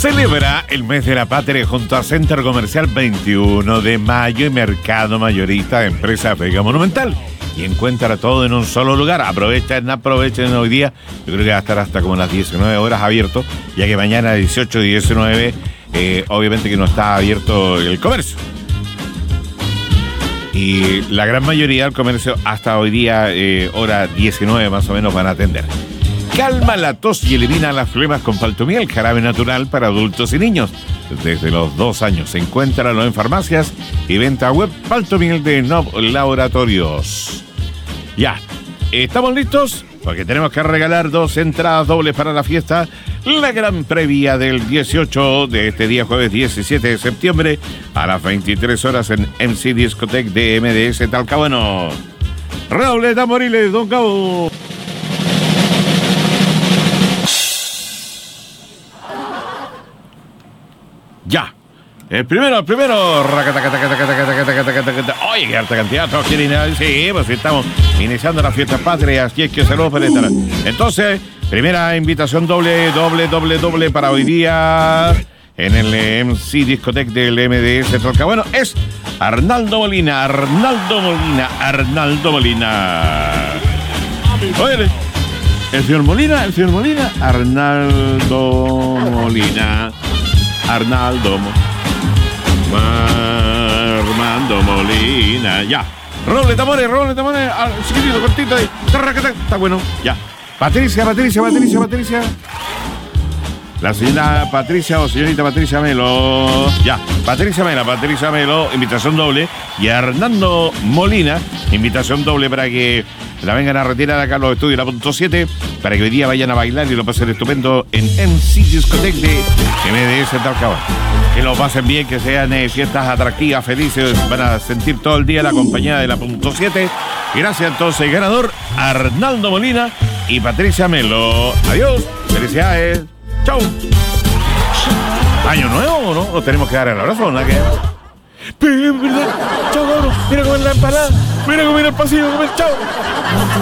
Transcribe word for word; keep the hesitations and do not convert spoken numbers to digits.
Celebra el mes de la patria junto a Centro Comercial veintiuno de mayo y Mercado Mayorista de Empresa Vega Monumental. Y encuentra todo en un solo lugar. Aprovechen, aprovechen hoy día. Yo creo que va a estar hasta como las diecinueve horas abierto, ya que mañana dieciocho y diecinueve, eh, obviamente que no está abierto el comercio. Y la gran mayoría del comercio hasta hoy día, eh, hora diecinueve más o menos, van a atender. Calma la tos y elimina las flemas con Faltomiel, jarabe natural para adultos y niños. Desde los dos años. Encuéntralo en farmacias y venta web Faltomiel de Nov Laboratorios. Ya, ¿estamos listos? Porque tenemos que regalar dos entradas dobles para la fiesta. La gran previa del dieciocho de este día, jueves diecisiete de septiembre, a las veintitrés horas en M C Discotec de M D S Talcahuano. Redoble tamboriles, don Cabo. Ya. El primero, el primero. Oye, qué harta cantidad. Todos quieren ir. Sí, pues estamos iniciando la fiesta patria. Así es que saludos para estar. Entonces, primera invitación doble, doble, doble, doble para hoy día en el M C Discotec del M D S Talcahuano. Es Arnaldo Molina, Arnaldo Molina, Arnaldo Molina. Oye, el señor Molina, el señor Molina, Arnaldo Molina. Arnaldo Armando Molina. Ya. Roble tambores, roble tambores. Chiquitito, cortito ahí. Está bueno. Ya. Patricia, Patricia, Patricia, Patricia. La señora Patricia o señorita Patricia Melo. Ya. Patricia Melo, Patricia Melo. Invitación doble. Y Hernando Molina. Invitación doble para que la vengan a retirar acá a los estudios la punto siete, para que hoy día vayan a bailar y lo pasen estupendo en M C Discotec de M D S Talcahuano. Que lo pasen bien, que sean eh, fiestas atractivas, felices, van a sentir todo el día la compañía de la punto siete. Gracias entonces, ganador Arnaldo Molina y Patricia Melo. Adiós, felicidades, chau. ¿Año nuevo o no? ¿Nos tenemos que dar el abrazo o nada que...? Pero, ¿verdad? Chau, cabrón, mira comer la empanada, mira comer el pasillo, comer, chau.